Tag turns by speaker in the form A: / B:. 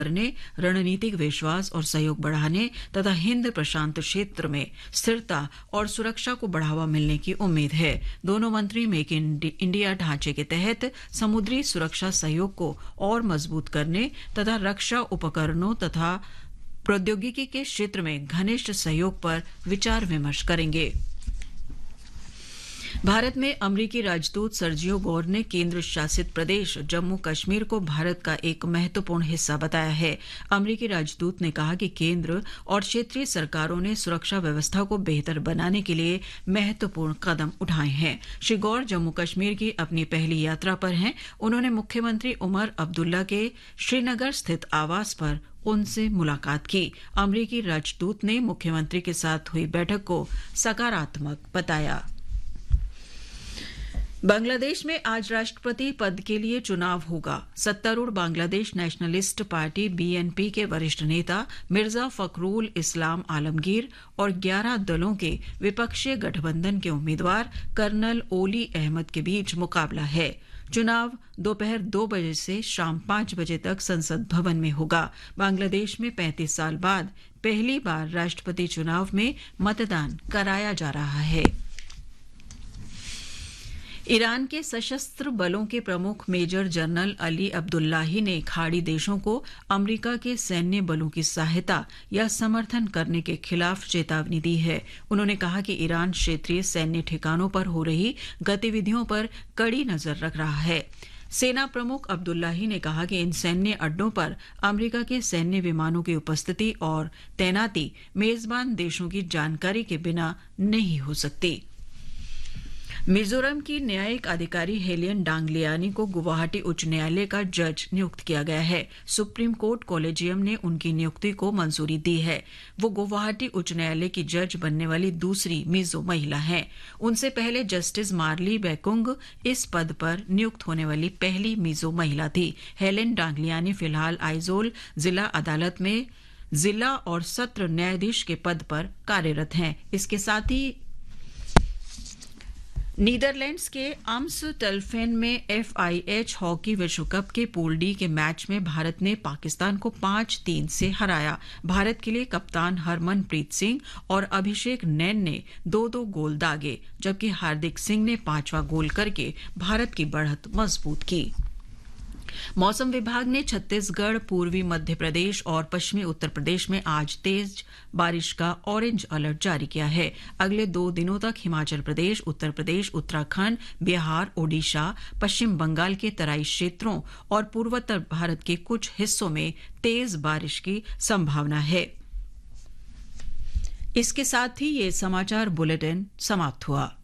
A: करने, रणनीतिक विश्वास और सहयोग बढ़ाने तथा हिंद प्रशांत क्षेत्र में स्थिरता और सुरक्षा को बढ़ावा मिलने की उम्मीद है। दोनों मंत्री मेक इन इंडिया ढांचे के तहत समुद्री सुरक्षा सहयोग को और मजबूत करने तथा रक्षा उपकरणों तथा प्रौद्योगिकी के क्षेत्र में घनिष्ठ सहयोग पर विचार विमर्श करेंगे। भारत में अमरीकी राजदूत सर्जियो गौर ने केंद्र शासित प्रदेश जम्मू कश्मीर को भारत का एक महत्वपूर्ण हिस्सा बताया है। अमरीकी राजदूत ने कहा कि केंद्र और क्षेत्रीय सरकारों ने सुरक्षा व्यवस्था को बेहतर बनाने के लिए महत्वपूर्ण कदम उठाए हैं। श्री गौर जम्मू कश्मीर की अपनी पहली यात्रा पर हैं। उन्होंने मुख्यमंत्री उमर अब्दुल्ला के श्रीनगर स्थित आवास पर उनसे मुलाकात की। अमरीकी राजदूत ने मुख्यमंत्री के साथ हुई बैठक को सकारात्मक बताया। बांग्लादेश में आज राष्ट्रपति पद के लिए चुनाव होगा। सत्तारूढ़ बांग्लादेश नेशनलिस्ट पार्टी बीएनपी के वरिष्ठ नेता मिर्जा फखरुल इस्लाम आलमगीर और 11 दलों के विपक्षी गठबंधन के उम्मीदवार कर्नल ओली अहमद के बीच मुकाबला है। चुनाव दोपहर 2 बजे से शाम 5 बजे तक संसद भवन में होगा। बांग्लादेश में 35 साल बाद पहली बार राष्ट्रपति चुनाव में मतदान कराया जा रहा है। ईरान के सशस्त्र बलों के प्रमुख मेजर जनरल अली अब्दुल्लाही ने खाड़ी देशों को अमेरिका के सैन्य बलों की सहायता या समर्थन करने के खिलाफ चेतावनी दी है। उन्होंने कहा कि ईरान क्षेत्रीय सैन्य ठिकानों पर हो रही गतिविधियों पर कड़ी नजर रख रहा है। सेना प्रमुख अब्दुल्लाही ने कहा कि इन सैन्य अड्डों पर अमेरिका के सैन्य विमानों की उपस्थिति और तैनाती मेजबान देशों की जानकारी के बिना नहीं हो सकती। मिजोरम की न्यायिक अधिकारी हेलियन डांगलियानी को गुवाहाटी उच्च न्यायालय का जज नियुक्त किया गया है। सुप्रीम कोर्ट कॉलेजियम ने उनकी नियुक्ति को मंजूरी दी है। वो गुवाहाटी उच्च न्यायालय की जज बनने वाली दूसरी मिजो महिला हैं। उनसे पहले जस्टिस मार्ली बैकुंग इस पद पर नियुक्त होने वाली पहली मिजो महिला थी। हेलेन डांगलियानी फिलहाल आइजोल जिला अदालत में जिला और सत्र न्यायाधीश के पद पर कार्यरत हैं। इसके साथ ही नीदरलैंड्स के आम्स्टेल्फेन में FIH हॉकी विश्व कप के पूल डी के मैच में भारत ने पाकिस्तान को 5-3 से हराया। भारत के लिए कप्तान हरमनप्रीत सिंह और अभिषेक नैन ने 2-2 गोल दागे, जबकि हार्दिक सिंह ने 5वां गोल करके भारत की बढ़त मजबूत की। मौसम विभाग ने छत्तीसगढ़, पूर्वी मध्य प्रदेश और पश्चिमी उत्तर प्रदेश में आज तेज बारिश का ऑरेंज अलर्ट जारी किया है। अगले 2 दिनों तक हिमाचल प्रदेश, उत्तर प्रदेश, उत्तराखंड, बिहार, ओडिशा, पश्चिम बंगाल के तराई क्षेत्रों और पूर्वोत्तर भारत के कुछ हिस्सों में तेज बारिश की संभावना है। इसके साथ ही ये समाचार बुलेटिन समाप्त हुआ।